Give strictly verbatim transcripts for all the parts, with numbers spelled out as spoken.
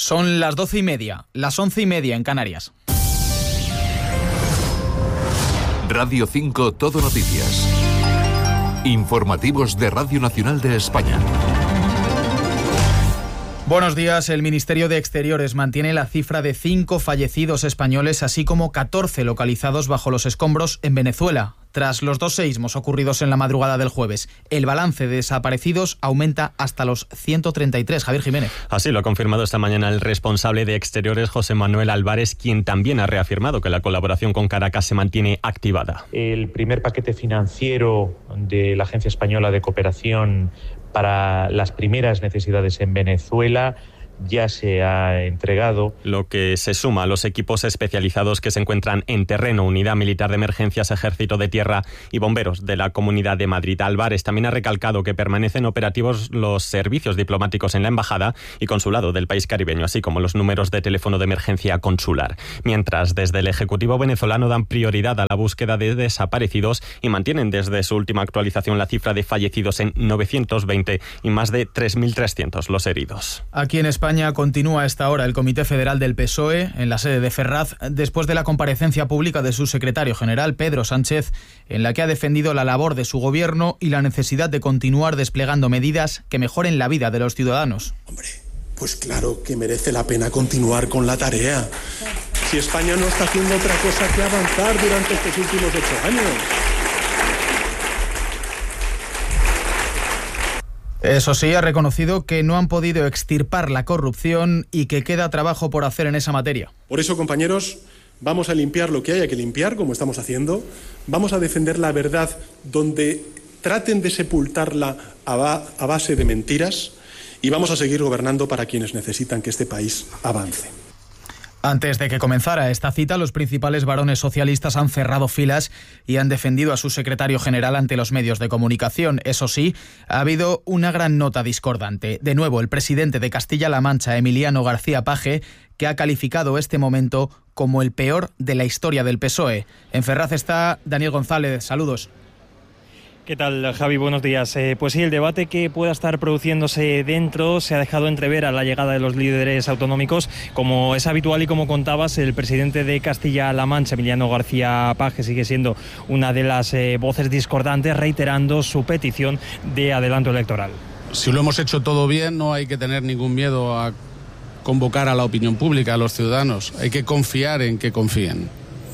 Son las doce y media, las once y media en Canarias. Radio cinco Todo Noticias. Informativos de Radio Nacional de España. Buenos días. El Ministerio de Exteriores mantiene la cifra de cinco fallecidos españoles, así como catorce localizados bajo los escombros en Venezuela. Tras los dos seísmos ocurridos en la madrugada del jueves, el balance de desaparecidos aumenta hasta los ciento treinta y tres. Javier Jiménez. Así lo ha confirmado esta mañana el responsable de Exteriores, José Manuel Álvarez, quien también ha reafirmado que la colaboración con Caracas se mantiene activada. El primer paquete financiero de la Agencia Española de Cooperación para las primeras necesidades en Venezuela ya se ha entregado. Lo que se suma a los equipos especializados que se encuentran en terreno, Unidad Militar de Emergencias, Ejército de Tierra y Bomberos de la Comunidad de Madrid. Álvarez también ha recalcado que permanecen operativos los servicios diplomáticos en la Embajada y Consulado del país caribeño, así como los números de teléfono de emergencia consular. Mientras, desde el Ejecutivo venezolano dan prioridad a la búsqueda de desaparecidos y mantienen desde su última actualización la cifra de fallecidos en novecientos veinte y más de tres mil trescientos los heridos. Aquí en España España continúa a esta hora el Comité Federal del P S O E en la sede de Ferraz después de la comparecencia pública de su secretario general, Pedro Sánchez, en la que ha defendido la labor de su gobierno y la necesidad de continuar desplegando medidas que mejoren la vida de los ciudadanos. Hombre, pues claro que merece la pena continuar con la tarea. Si España no está haciendo otra cosa que avanzar durante estos últimos ocho años. Eso sí, ha reconocido que no han podido extirpar la corrupción y que queda trabajo por hacer en esa materia. Por eso, compañeros, vamos a limpiar lo que haya que limpiar, como estamos haciendo. Vamos a defender la verdad donde traten de sepultarla a, ba- a base de mentiras y vamos a seguir gobernando para quienes necesitan que este país avance. Antes de que comenzara esta cita, los principales varones socialistas han cerrado filas y han defendido a su secretario general ante los medios de comunicación. Eso sí, ha habido una gran nota discordante. De nuevo, el presidente de Castilla-La Mancha, Emiliano García Paje, que ha calificado este momento como el peor de la historia del P S O E. En Ferraz está Daniel González. Saludos. ¿Qué tal, Javi? Buenos días. Eh, pues sí, el debate que pueda estar produciéndose dentro se ha dejado entrever a la llegada de los líderes autonómicos. Como es habitual y como contabas, el presidente de Castilla-La Mancha, Emiliano García Paje, sigue siendo una de las eh, voces discordantes, reiterando su petición de adelanto electoral. Si lo hemos hecho todo bien, no hay que tener ningún miedo a convocar a la opinión pública, a los ciudadanos. Hay que confiar en que confíen.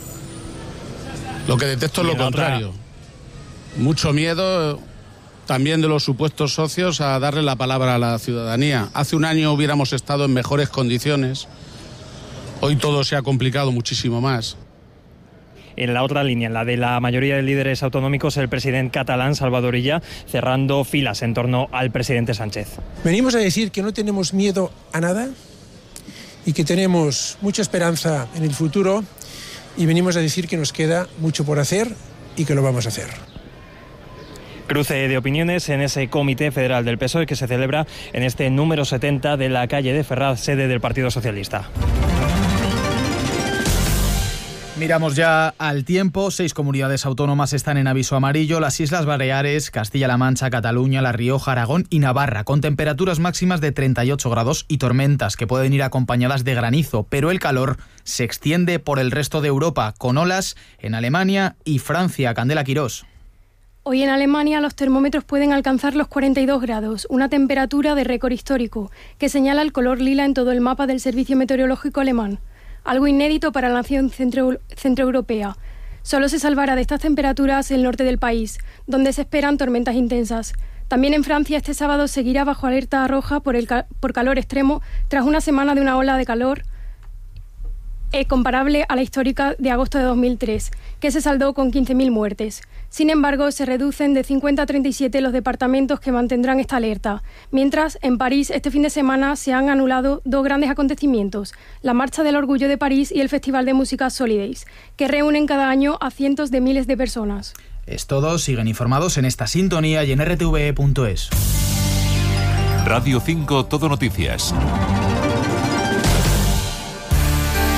Lo que detesto es lo contrario. Otra... Mucho miedo también de los supuestos socios a darle la palabra a la ciudadanía. Hace un año hubiéramos estado en mejores condiciones. Hoy todo se ha complicado muchísimo más. En la otra línea, en la de la mayoría de líderes autonómicos, el presidente catalán, Salvador Illa, cerrando filas en torno al presidente Sánchez. Venimos a decir que no tenemos miedo a nada y que tenemos mucha esperanza en el futuro y venimos a decir que nos queda mucho por hacer y que lo vamos a hacer. Cruce de opiniones en ese Comité Federal del P S O E que se celebra en este número setenta de la calle de Ferraz, sede del Partido Socialista. Miramos ya al tiempo. Seis comunidades autónomas están en aviso amarillo: las Islas Baleares, Castilla-La Mancha, Cataluña, La Rioja, Aragón y Navarra, con temperaturas máximas de treinta y ocho grados y tormentas que pueden ir acompañadas de granizo, pero el calor se extiende por el resto de Europa, con olas en Alemania y Francia. Candela Quirós. Hoy en Alemania los termómetros pueden alcanzar los cuarenta y dos grados, una temperatura de récord histórico, que señala el color lila en todo el mapa del Servicio Meteorológico alemán. Algo inédito para la nación centro, centroeuropea. Solo se salvará de estas temperaturas el norte del país, donde se esperan tormentas intensas. También en Francia este sábado seguirá bajo alerta roja por, el, por calor extremo, tras una semana de una ola de calor eh, comparable a la histórica de agosto de dos mil tres, que se saldó con quince mil muertes. Sin embargo, se reducen de cincuenta a treinta y siete los departamentos que mantendrán esta alerta. Mientras, en París, este fin de semana se han anulado dos grandes acontecimientos: la Marcha del Orgullo de París y el Festival de Música Solidays, que reúnen cada año a cientos de miles de personas. Es todo. Siguen informados en esta sintonía y en r t v e punto es. Radio cinco Todo Noticias.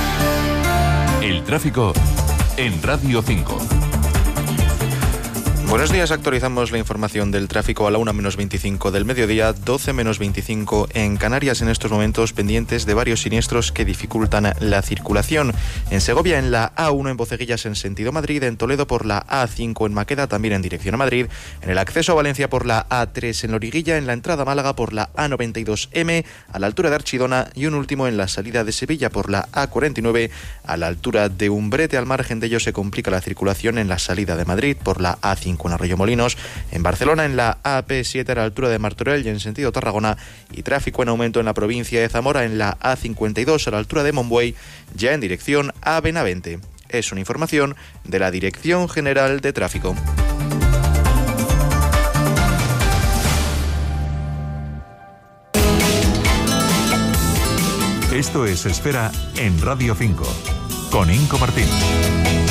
El tráfico en Radio cinco. Buenos días, actualizamos la información del tráfico a la una menos veinticinco del mediodía, doce menos veinticinco en Canarias. En estos momentos pendientes de varios siniestros que dificultan la circulación. En Segovia, en la A uno en Boceguillas en sentido Madrid, en Toledo por la A cinco en Maqueda, también en dirección a Madrid, en el acceso a Valencia por la A tres en Loriguilla, en la entrada a Málaga por la A noventa y dos eme a la altura de Archidona y un último en la salida de Sevilla por la A cuarenta y nueve a la altura de Umbrete. Al margen de ello se complica la circulación en la salida de Madrid por la A cinco en Arroyomolinos, en Barcelona en la A P siete a la altura de Martorell y en sentido Tarragona, y tráfico en aumento en la provincia de Zamora en la A cincuenta y dos a la altura de Monbuey, ya en dirección a Benavente. Es una información de la Dirección General de Tráfico. Esto es Esfera en Radio cinco, con Inco Martín.